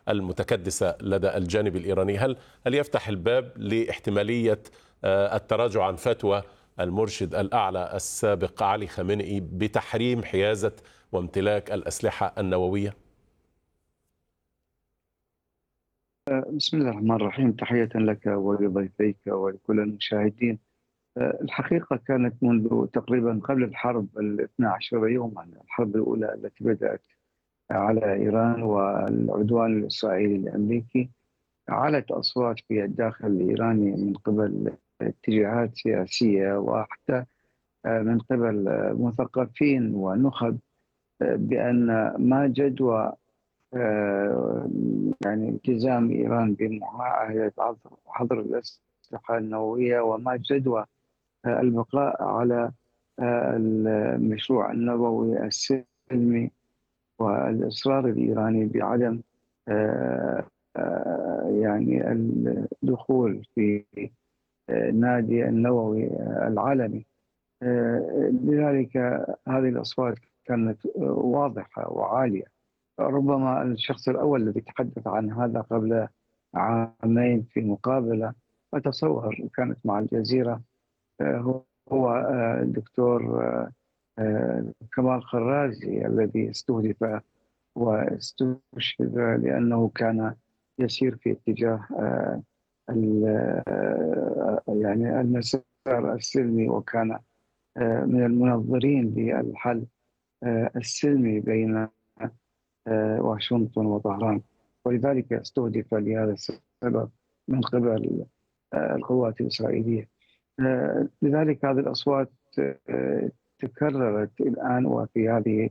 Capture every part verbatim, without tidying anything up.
المتكدسة لدى الجانب الإيراني، هل هل يفتح الباب لاحتمالية التراجع عن فتوى المرشد الأعلى السابق علي خامنئي بتحريم حيازة وامتلاك الأسلحة النووية؟ بسم الله الرحمن الرحيم. تحية لك ولضيفيك ولكل المشاهدين. الحقيقة كانت منذ تقريبا قبل الحرب الاثنى عشر يوما، الحرب الأولى التي بدأت على إيران والعدوان الإسرائيلي الأمريكي، علت أصوات في الداخل الإيراني من قبل اتجاهات سياسية وحتى من قبل مثقفين ونخب بأن ما جدوى يعني التزام إيران بمعاهدة حظر الأسلحة النووية وما جدوى البقاء على المشروع النووي السلمي والإصرار الإيراني بعدم يعني الدخول في النادي النووي العالمي. لذلك هذه الأصوات كانت واضحة وعالية. ربما الشخص الأول الذي تحدث عن هذا قبل عامين في مقابلة أتصور كانت مع الجزيرة هو الدكتور كمال خرازي الذي استهدف واستشهد لأنه كان يسير في اتجاه يعني المسار السلمي، وكان من المنظرين للحل السلمي بين واشنطن وطهران، ولذلك استهدف لهذا السبب من قبل القوات الإسرائيلية. لذلك هذه الأصوات تكررت الآن وفي هذه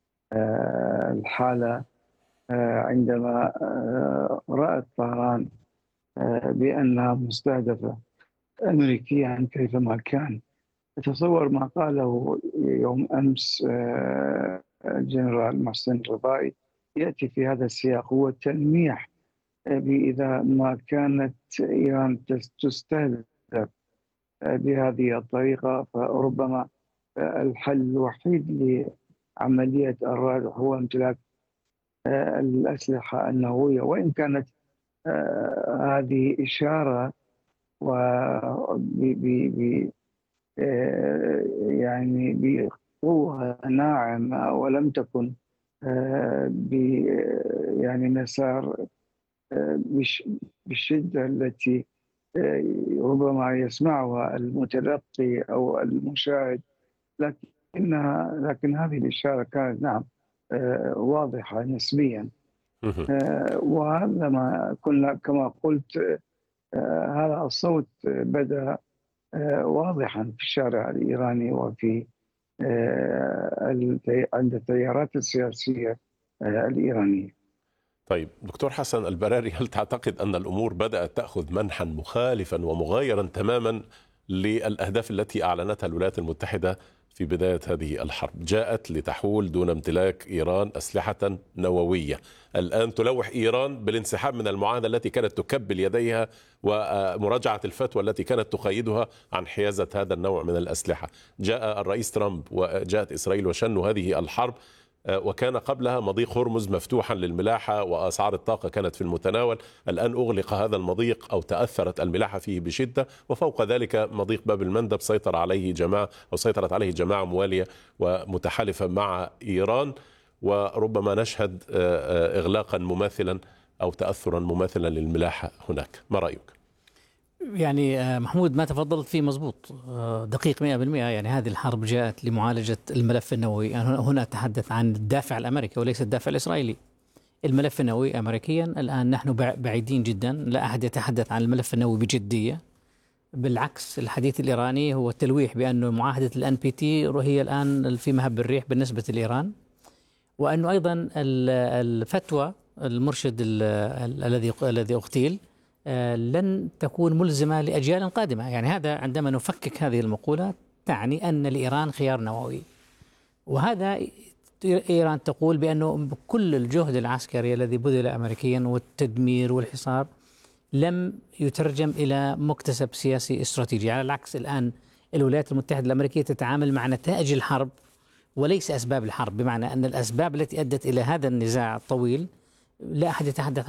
الحالة عندما رأت طهران بأنها مستهدفة أمريكيا كيفما كان. تصور ما قاله يوم أمس الجنرال محسن الرضائي يأتي في هذا السياق، هو تلميح بإذا ما كانت إيران تستهدف بهذه الطريقة فربما الحل الوحيد لعملية الردع هو امتلاك الأسلحة النووية، وإن كانت هذه إشارة و يعني بقوة ناعمة ولم تكن ب يعني مسار بالشدة التي ربما يسمعها المتلقي أو المشاهد، لكنها لكن هذه الإشارة كانت نعم واضحة نسبيا. وهذا ما كنا كما قلت، هذا الصوت بدأ واضحا في الشارع الإيراني وفي عند التيارات السياسية الإيرانية. طيب دكتور حسن البراري، هل تعتقد أن الأمور بدأت تأخذ منحا مخالفا ومغايرا تماما للأهداف التي أعلنتها الولايات المتحدة في بداية هذه الحرب؟ جاءت لتحول دون امتلاك إيران أسلحة نووية، الآن تلوح إيران بالانسحاب من المعاهدة التي كانت تكبل يديها ومراجعة الفتوى التي كانت تقيدها عن حيازة هذا النوع من الأسلحة. جاء الرئيس ترامب وجاءت إسرائيل وشنوا هذه الحرب، وكان قبلها مضيق هرمز مفتوحا للملاحة وأسعار الطاقة كانت في المتناول. الآن أغلق هذا المضيق أو تأثرت الملاحة فيه بشدة، وفوق ذلك مضيق باب المندب سيطر عليه جماعة أو سيطرت عليه جماعة موالية ومتحالفة مع إيران، وربما نشهد إغلاقا مماثلا أو تأثرا مماثلا للملاحة هناك. ما رأيك؟ يعني محمود ما تفضلت فيه مزبوط دقيق مئة بالمئة. يعني هذه الحرب جاءت لمعالجة الملف النووي. يعني هنا أتحدث عن الدافع الأمريكي وليس الدافع الإسرائيلي. الملف النووي أمريكيا، الآن نحن بعيدين جدا، لا أحد يتحدث عن الملف النووي بجدية. بالعكس، الحديث الإيراني هو التلويح بأنه معاهدة الأن بي تي هي الآن في مهب الريح بالنسبة لإيران، وأنه أيضا الفتوى المرشد الذي الذي اغتيل لن تكون ملزمة لأجيال قادمة. يعني هذا عندما نفكك هذه المقولة تعني أن لإيران خيار نووي، وهذا إيران تقول بأنه بكل الجهد العسكري الذي بذل أمريكيا والتدمير والحصار لم يترجم إلى مكتسب سياسي استراتيجي. على العكس، الآن الولايات المتحدة الأمريكية تتعامل مع نتائج الحرب وليس أسباب الحرب، بمعنى أن الأسباب التي أدت إلى هذا النزاع الطويل لا أحد يتحدث